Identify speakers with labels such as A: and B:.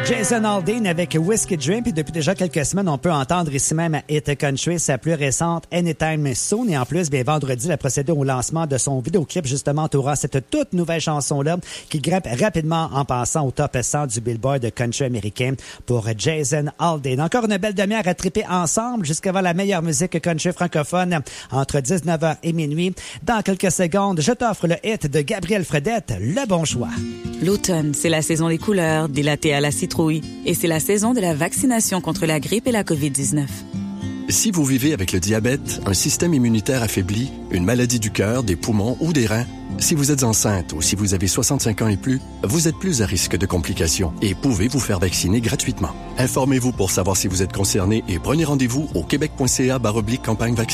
A: Jason Aldean avec Whiskey Dream, puis depuis déjà quelques semaines, on peut entendre ici même à Hit Country sa plus récente Anytime Soon. Et en plus, bien, vendredi, il a procédé au lancement de son vidéoclip justement entourant cette toute nouvelle chanson-là qui grimpe rapidement en passant au top 100 du Billboard country américain pour Jason Aldean. Encore une belle demi-heure à triper ensemble jusqu'avant la meilleure musique country francophone entre 19h et minuit. Dans quelques secondes, je t'offre le hit de Gabriel Fredette, Le Bon Choix.
B: L'automne, c'est la saison des couleurs, des lattés à la citrouille. Et c'est la saison de la vaccination contre la grippe et la COVID-19.
C: Si vous vivez avec le diabète, un système immunitaire affaibli, une maladie du cœur, des poumons ou des reins, si vous êtes enceinte ou si vous avez 65 ans et plus, vous êtes plus à risque de complications et pouvez vous faire vacciner gratuitement. Informez-vous pour savoir si vous êtes concerné et prenez rendez-vous au québec.ca/campagne vaccination.